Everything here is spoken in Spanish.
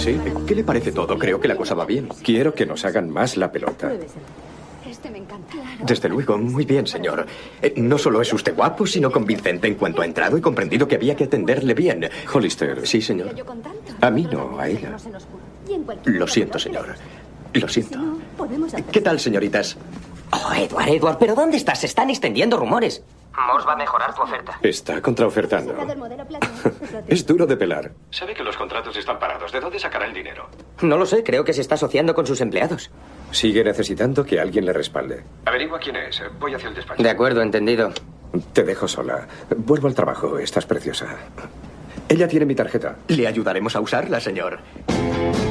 Sí. ¿Qué le parece todo? Creo que la cosa va bien. Quiero que nos hagan más la pelota. Este me encanta. Desde luego, muy bien, señor. No solo es usted guapo, sino convincente. En cuanto ha entrado, he comprendido que había que atenderle bien. Hollister. Sí, señor. Yo con tanto. A mí no, a ella. Y en cualquier Lo siento, momento, señor. Lo siento. Si no, podemos hacer- ¿Qué tal, señoritas? Oh, Edward, ¿pero dónde estás? Se están extendiendo rumores. Moss va a mejorar tu oferta. Está contraofertando. Sacado el modelo platino. Es duro de pelar. Sabe que los contratos están parados. ¿De dónde sacará el dinero? No lo sé, creo que se está asociando con sus empleados. Sigue necesitando que alguien le respalde. Averigua quién es. Voy hacia el despacho. De acuerdo, entendido. Te dejo sola. Vuelvo al trabajo. Estás preciosa. Ella tiene mi tarjeta. Le ayudaremos a usarla, señor.